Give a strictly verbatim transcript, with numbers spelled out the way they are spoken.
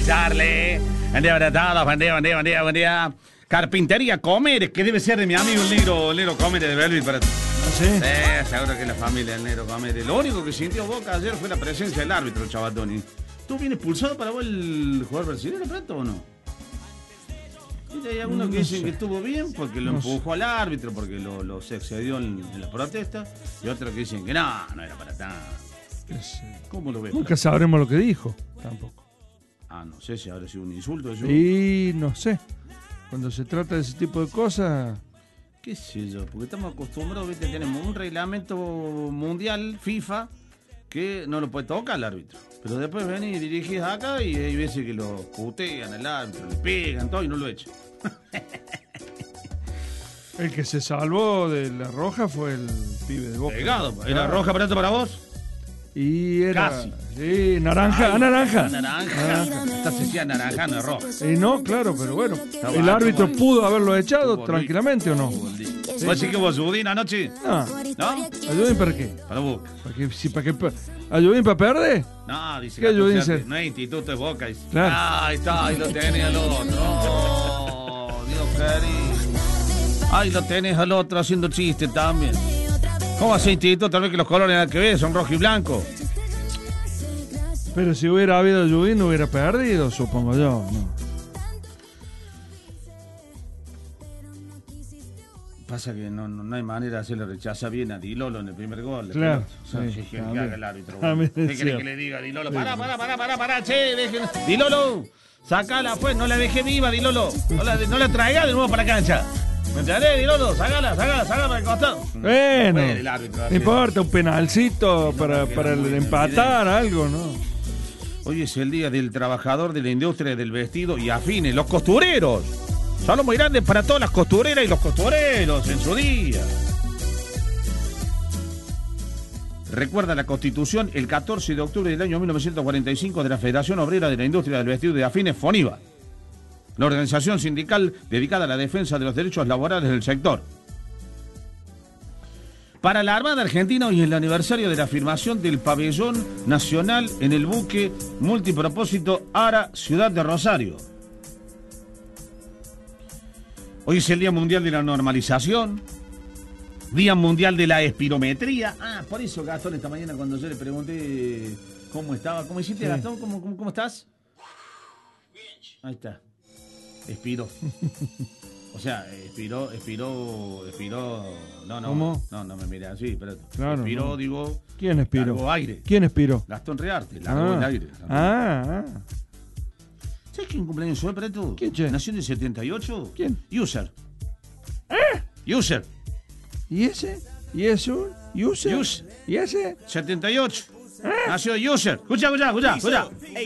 Charlie. Buen día para todos, buen día, buen día, buen día, buen día. Carpintería Comer, que debe ser de mi amigo el negro, el negro Comer de Belville. Para... ¿Sí? Sí, seguro que es la familia del negro Comer. Lo único que sintió Boca ayer fue la presencia del árbitro, Chabatoni. ¿Tú vienes expulsado para vos el jugador brasileño, Prato, o no? Y hay algunos No que dicen sé. que estuvo bien porque lo No empujó al árbitro, porque lo, lo se excedió en, en la protesta. Y otros que dicen que no, no era para tanto. Es, ¿Cómo lo ves? Nunca Prato? sabremos lo que dijo, tampoco. Ah, no sé si habrá sido un insulto. Eso. Y no sé, cuando se trata de ese tipo de cosas, ¿Qué sé yo? Porque estamos acostumbrados, ¿viste? Tenemos un reglamento mundial, FIFA, que no lo puede tocar el árbitro. Pero después ven y dirigís acá y hay veces que lo putean al árbitro, le pegan, todo y no lo echan. el que se salvó de la roja fue el pibe de Boca. Pegado. ¿Era Claro. roja Prato para vos? Y era. Casi. Sí, naranja, ah, naranja. Naranja. Esta se decía naranja, no es roja. Y no, claro, pero bueno. Está ¿El bueno, árbitro está bueno. pudo haberlo echado Estuvo tranquilamente rico. o no? Estuvo lindo. ¿Vos decís que vos Udín anoche? No. ¿No? ¿Ayuden para qué? Para Boca. ¿Para qué? Si, ¿para qué? pa- ¿Ayuden para perder? No, dice ¿Qué que Udín no se- es instituto, es Boca. Dice. Claro. Ah, ahí está, ahí lo tenés al otro. Oh, Dios querido. Ahí lo tenés al otro haciendo chiste también. ¿Cómo hace instituto? Tal vez que los colores nada que ver, son rojo y blanco. Pero si hubiera habido Ayuden, no hubiera perdido, supongo yo. No. Pasa que no, no, no hay manera de hacerle rechaza bien a Dilolo en el primer gol. Claro, O sea, sí, que, que también. haga el árbitro. También ¿Qué es querés cierto. que le diga a Dilolo? Pará, pará, pará, pará, pará, che, dejen... Dilolo, sacala pues, no la dejé viva, Dilolo. No la, no la traiga de nuevo para la cancha. ¿Me entendés, Dilolo? Sácala, sácala, sácala para el costado. Bueno, Puede el árbitro no hacer. importa, un penalcito para, queda para muy bien, empatar, algo, ¿no? Hoy es el día del trabajador de la industria del vestido y afines, los costureros. Saludos muy grandes para todas las costureras y los costureros en su día. Recuerda la Constitución el catorce de octubre del año mil novecientos cuarenta y cinco de la Federación Obrera de la Industria del Vestido y de Afines, FONIVA, la organización sindical dedicada a la defensa de los derechos laborales del sector. Para la Armada Argentina hoy es el aniversario de la afirmación del pabellón nacional en el buque multipropósito Ara Ciudad de Rosario. Hoy es el Día Mundial de la Normalización, Día Mundial de la Espirometría. Ah, por eso Gastón esta mañana cuando yo le pregunté cómo estaba, ¿cómo hiciste, Sí. Gastón? ¿Cómo, cómo, cómo estás? Ahí está. Expiró. O sea, expiró, expiró, expiró. No, no. ¿Cómo? No, no me miré así, pero. Claro, expiró, no. digo. ¿Quién expiró? Largó aire. ¿Quién expiró? Gastón Rearte, largó Ah. el aire. Ah, ah. ¿Sabes quién cumpleaños fue, Preto? ¿Quién, che? Nació en el setenta y ocho. ¿Quién? User. ¿Eh? User. ¿Y ese? ¿Y eso? ¿Y ese? User. ¿Y ese? setenta y ocho. Nació User. Escucha, escucha, escucha, escucha.